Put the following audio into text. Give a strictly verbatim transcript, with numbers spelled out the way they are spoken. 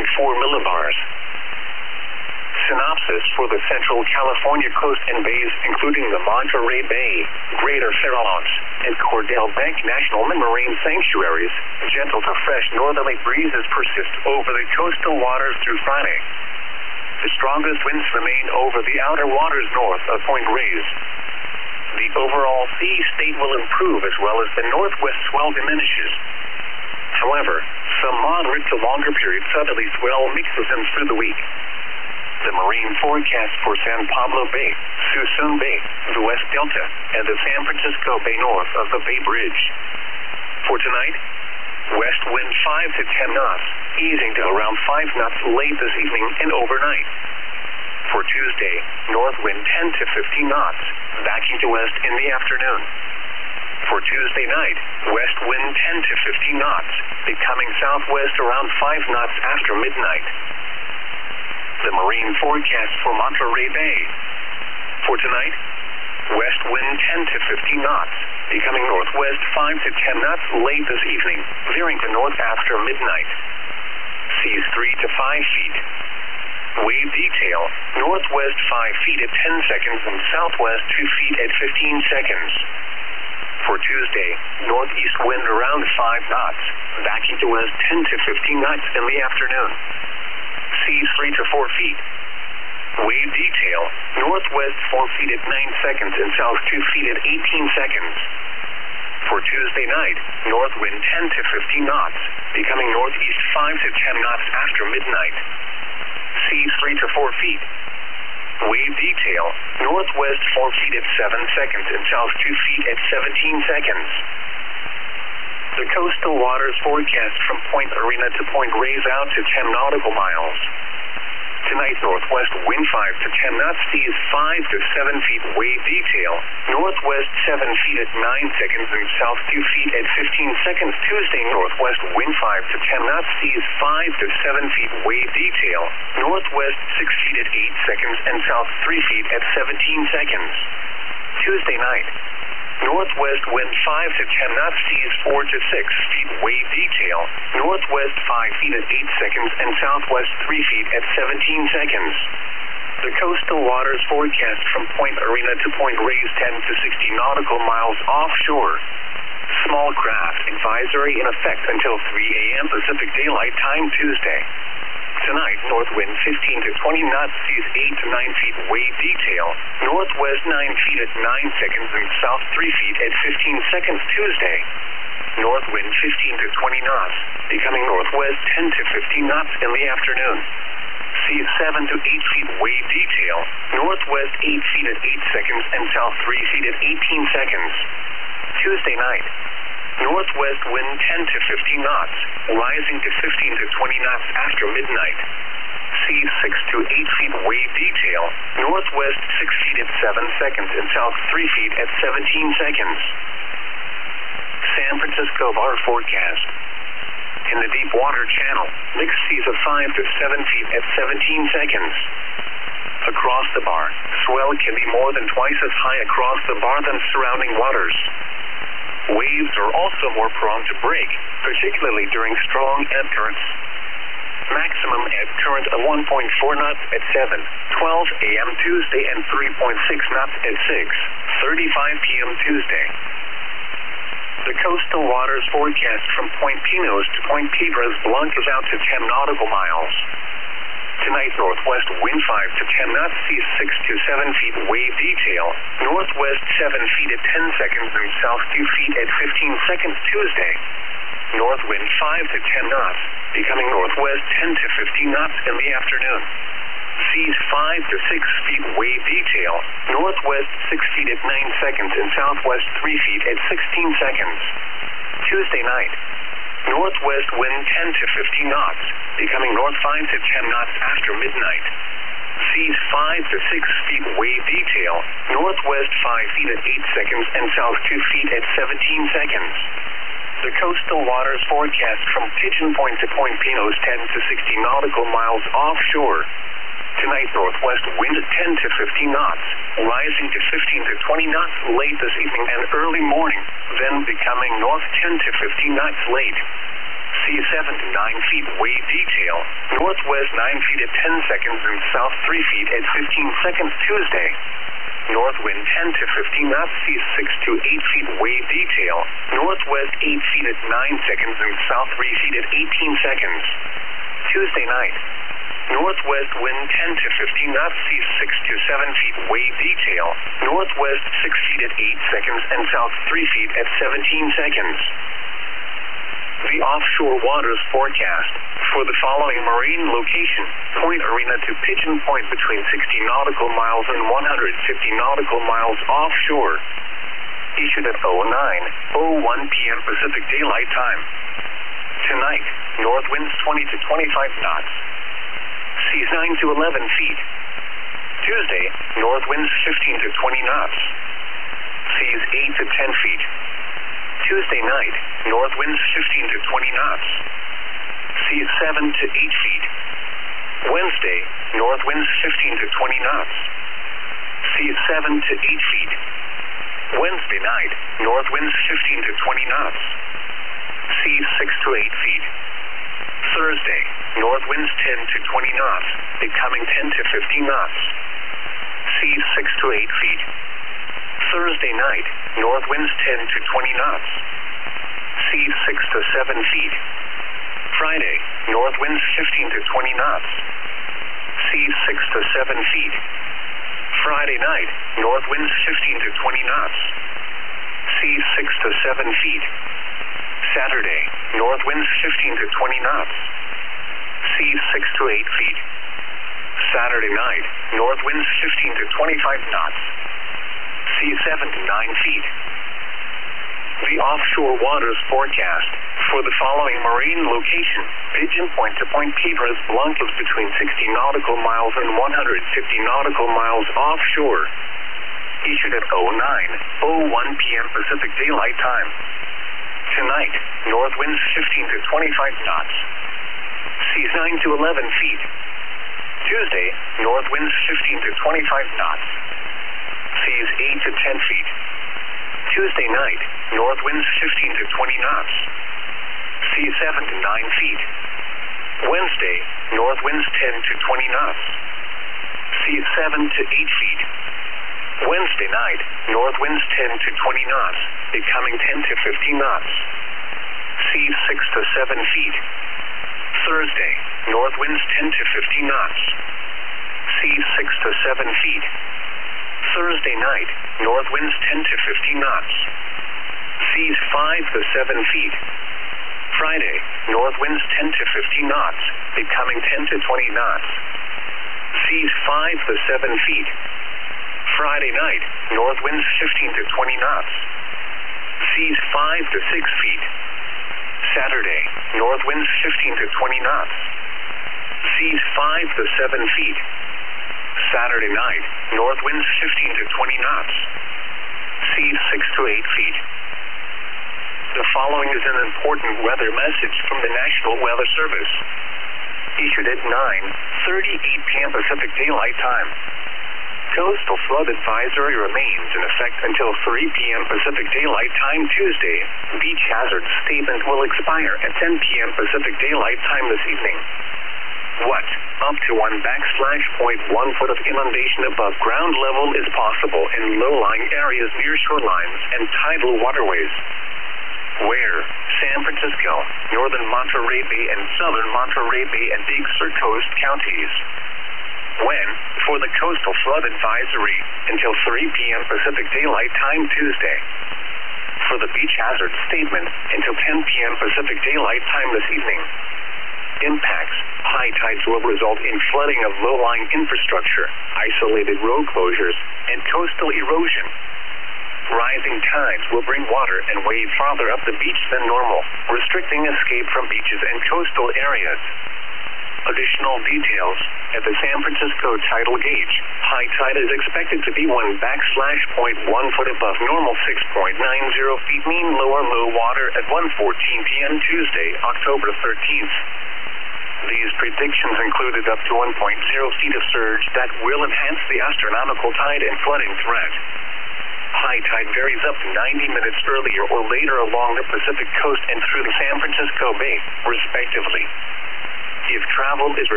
point four millibars. Synopsis for the Central California coast and bays, including the Monterey Bay, Greater Farallones, and Cordell Bank National Marine Sanctuaries. Gentle to fresh northerly breezes persist over the coastal waters through Friday. The strongest winds remain over the outer waters north of Point Reyes. The overall sea state will improve as well as the northwest swell diminishes. However, some moderate to longer period southerly swell mixes in through the week. The marine forecast for San Pablo Bay, Suisun Bay, the West Delta, and the San Francisco Bay north of the Bay Bridge. For tonight, west wind five to ten knots, easing to around five knots late this evening and overnight. For Tuesday, north wind ten to fifteen knots, backing to west in the afternoon. For Tuesday night, west wind ten to fifteen knots, becoming southwest around five knots after midnight. The marine forecast for Monterey Bay. For tonight, west wind ten to fifteen knots, becoming northwest five to ten knots late this evening, veering to north after midnight. Seas three to five feet. Wave detail, northwest five feet at ten seconds and southwest two feet at fifteen seconds. For Tuesday, northeast wind around five knots, backing to west ten to fifteen knots in the afternoon. Seas three to four feet. Wave detail, northwest four feet at nine seconds and south two feet at eighteen seconds. For Tuesday night, north wind ten to fifteen knots, becoming northeast five to ten knots after midnight. Seas three to four feet. Wave detail, northwest four feet at seven seconds and south two feet at seventeen seconds. The coastal waters forecast from Point Arena to Point Reyes out to ten nautical miles. Tonight, northwest wind five to ten knots, seas five to seven feet. Wave detail, northwest seven feet at nine seconds and south two feet at fifteen seconds. Tuesday, northwest wind five to ten knots, seas five to seven feet. Wave detail, northwest six feet at eight seconds and south three feet at seventeen seconds. Tuesday night, northwest wind five to ten knots, seas four to six feet. Wave detail, northwest five feet at eight seconds and southwest three feet at seventeen seconds. The coastal waters forecast from Point Arena to Point Reyes ten to sixty nautical miles offshore. Small craft advisory in effect until three a m Pacific Daylight Time Tuesday. Tonight, north wind fifteen to twenty knots, seas eight to nine feet. Wave detail, northwest nine feet at nine seconds and south three feet at fifteen seconds. Tuesday, north wind fifteen to twenty knots, becoming northwest ten to fifteen knots in the afternoon. Seas seven to eight feet. Wave detail, northwest eight feet at eight seconds and south three feet at eighteen seconds. Tuesday night, northwest wind ten to fifteen knots, rising to fifteen to twenty knots after midnight. Seas six to eight feet. Wave detail, northwest six feet at seven seconds and south three feet at seventeen seconds. San Francisco Bar forecast. In the deep water channel, mixed seas of five to seven feet at seventeen seconds. Across the bar, swell can be more than twice as high across the bar than surrounding waters. Waves are also more prone to break, particularly during strong ebb currents. Maximum ebb current of one point four knots at seven twelve a m Tuesday and three point six knots at six thirty-five p m Tuesday. The coastal waters forecast from Point Pinos to Point Piedras Blancas out to ten nautical miles. Tonight, northwest wind five to ten knots, seas six to seven feet. Wave detail, northwest seven feet at ten seconds and south two feet at fifteen seconds. Tuesday, north wind five to ten knots, becoming northwest ten to fifteen knots in the afternoon. Seas five to six feet. Wave detail, northwest six feet at nine seconds and southwest three feet at sixteen seconds. Tuesday night, northwest wind ten to fifteen knots, becoming north five to ten knots after midnight. Seas five to six feet. Wave detail, northwest five feet at eight seconds and south two feet at seventeen seconds. The coastal waters forecast from Pigeon Point to Point Pinos ten to sixty nautical miles offshore. Tonight, northwest wind ten to fifteen knots, rising to fifteen to twenty knots late this evening and early morning, then becoming north ten to fifteen knots late. Seas seven to nine feet, wave detail. Northwest nine feet at ten seconds and south three feet at fifteen seconds Tuesday. North wind ten to fifteen knots, seas six to eight feet, wave detail. Northwest eight feet at nine seconds and south three feet at eighteen seconds. Tuesday night. Northwest wind ten to fifteen knots, seas six to seven feet, wave detail. Northwest six feet at eight seconds and south three feet at seventeen seconds. The offshore waters forecast for the following marine location: Point Arena to Pigeon Point between sixty nautical miles and one hundred fifty nautical miles offshore. Issued at oh nine oh one p m Pacific Daylight Time. Tonight, north winds twenty to twenty-five knots. Seas nine to eleven feet. Tuesday, north winds fifteen to twenty knots. Seas eight to ten feet. Tuesday night, north winds fifteen to twenty knots. Seas seven to eight feet. Wednesday, north winds fifteen to twenty knots. Seas seven to eight feet. Wednesday night, north winds fifteen to twenty knots. Seas six to eight feet. Thursday, north winds ten to twenty knots, becoming ten to fifteen knots. Seas six to eight feet. Thursday night, north winds ten to twenty knots. Seas six to seven feet. Friday, north winds fifteen to twenty knots. Seas six to seven feet. Friday night, north winds fifteen to twenty knots. Seas six to seven feet. Saturday, north winds fifteen to twenty knots. Seas six to eight feet. Saturday night, north winds fifteen to twenty-five knots. Seas seven to nine feet. The offshore waters forecast for the following marine location: Pigeon Point to Point Piedras Blancas between sixty nautical miles and one hundred fifty nautical miles offshore. Issued at oh nine oh one p m Pacific Daylight Time. Tonight, north winds fifteen to twenty-five knots. Seas nine to eleven feet. Tuesday, north winds fifteen to twenty-five knots. Seas eight to ten feet. Tuesday night, north winds fifteen to twenty knots. Seas seven to nine feet. Wednesday, north winds ten to twenty knots. Seas seven to eight feet. Wednesday night, north winds ten to twenty knots, becoming ten to fifteen knots. Seas six to seven feet. Thursday, north winds ten to fifteen knots. Seas six to seven feet. Thursday night, north winds ten to fifteen knots. Seas five to seven feet. Friday, north winds ten to fifteen knots, becoming ten to twenty knots. Seas five to seven feet. Friday night, north winds fifteen to twenty knots. Seas five to six feet. Saturday, north winds fifteen to twenty knots. Seas five to seven feet. Saturday night, north winds fifteen to twenty knots. Seas six to eight feet. The following is an important weather message from the National Weather Service. Issued at nine thirty-eight p m Pacific Daylight Time. Coastal flood advisory remains in effect until three p m Pacific Daylight Time Tuesday. Beach hazard statement will expire at ten p m Pacific Daylight Time this evening. What? Up to one backslash point one foot of inundation above ground level is possible in low-lying areas near shorelines and tidal waterways. Where? San Francisco, northern Monterey Bay and southern Monterey Bay and Big Sur coast counties. When? For the coastal flood advisory, until three p m Pacific Daylight Time Tuesday. For the beach hazard statement, until ten p m Pacific Daylight Time this evening. Impacts: high tides will result in flooding of low-lying infrastructure, isolated road closures, and coastal erosion. Rising tides will bring water and wave farther up the beach than normal, restricting escape from beaches and coastal areas. Additional details: at the San Francisco tidal gauge, high tide is expected to be one backslash point one foot above normal, six point nine zero feet mean lower low water at one fourteen p m Tuesday, October thirteenth. These predictions included up to one point zero feet of surge that will enhance the astronomical tide and flooding threat. High tide varies up to ninety minutes earlier or later along the Pacific coast and through the San Francisco Bay, respectively. If travel is